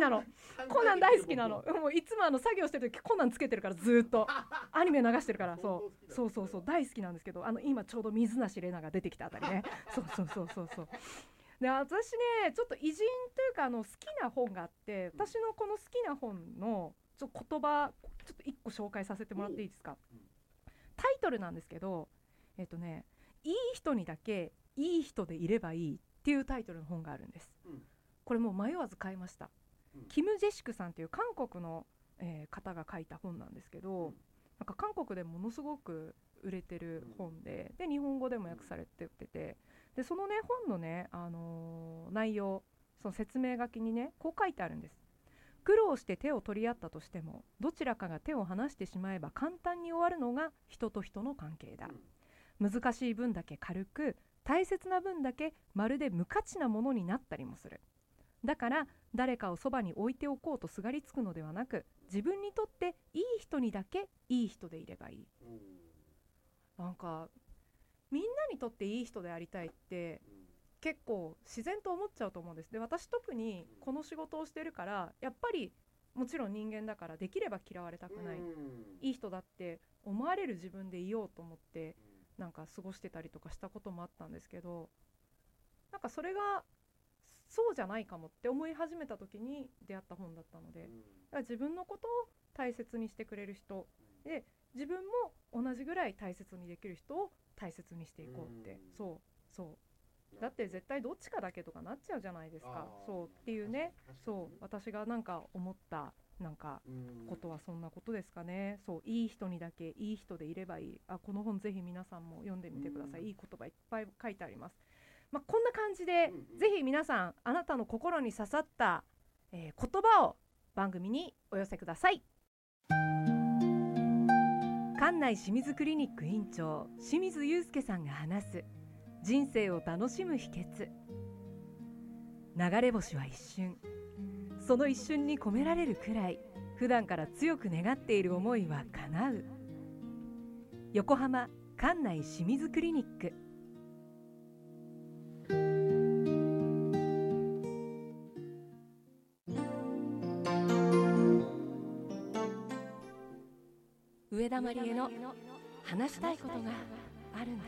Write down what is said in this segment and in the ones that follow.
なの。コナン大好きなの。もういつも作業してる時コナンつけてるから、ずーっとアニメ流してるから。そう大好きなんですけど、今ちょうど水無玲奈が出てきたあたりね。そうで、私ねちょっと偉人というか好きな本があって、私のこの好きな本の言葉ちょっと1個紹介させてもらっていいですか。タイトルなんですけど、いい人にだけいい人でいればいいっていうタイトルの本があるんです。これもう迷わず買いました。キム・ジェシクさんという韓国の、方が書いた本なんですけど、なんか韓国でものすごく売れてる本で、日本語でも訳されてて、でそのね本のね、内容、その説明書きにねこう書いてあるんです。苦労して手を取り合ったとしても、どちらかが手を離してしまえば簡単に終わるのが人と人の関係だ。難しい分だけ軽く、大切な分だけまるで無価値なものになったりもする。だから誰かをそばに置いておこうとすがりつくのではなく、自分にとっていい人にだけいい人でいればいい。なんかみんなにとっていい人でありたいって結構自然と思っちゃうと思うんです。で、私特にこの仕事をしてるから、やっぱりもちろん人間だからできれば嫌われたくない、いい人だって思われる自分でいようと思ってなんか過ごしてたりとかしたこともあったんですけど、なんかそれがそうじゃないかもって思い始めた時に出会った本だったので、だから自分のことを大切にしてくれる人で、自分も同じぐらい大切にできる人を大切にしていこうって。そうだって絶対どっちかだけとかなっちゃうじゃないですか。そうっていうね、そう私がなんか思ったなんかことはそんなことですかね。そう、いい人にだけいい人でいればいい。この本ぜひ皆さんも読んでみてください。いい言葉いっぱい書いてあります。こんな感じで、ぜひ皆さんあなたの心に刺さった、言葉を番組にお寄せください。館内清水クリニック院長清水祐介さんが話す人生を楽しむ秘訣。流れ星は一瞬、その一瞬に込められるくらい普段から強く願っている思いは叶う。横浜関内清水クリニック。上田まりえの話したいことがあるんだ。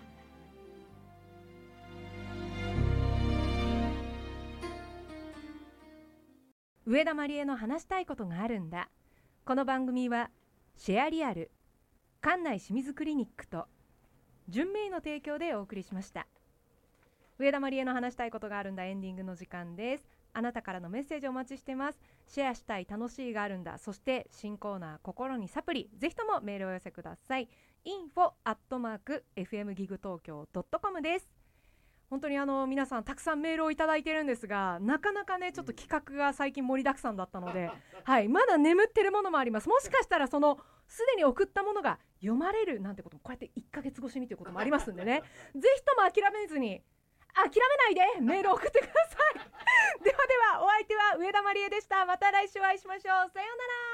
上田まりえの話したいことがあるんだ。この番組はシェアリアル、関内清水クリニックと純明の提供でお送りしました。上田まりえの話したいことがあるんだ、エンディングの時間です。あなたからのメッセージお待ちしてます。シェアしたい楽しいがあるんだ、そして新コーナー心にサプリ、ぜひともメールを寄せください。info@fmgigtokyo.com です。本当に皆さんたくさんメールをいただいてるんですが、なかなかねちょっと企画が最近盛りだくさんだったのではい、まだ眠ってるものもあります。もしかしたらそのすでに送ったものが読まれるなんてこともこうやって1ヶ月越しにということもありますんでねぜひとも諦めずに、諦めないでメールを送ってくださいではお相手は上田まりえでした。また来週お会いしましょう。さようなら。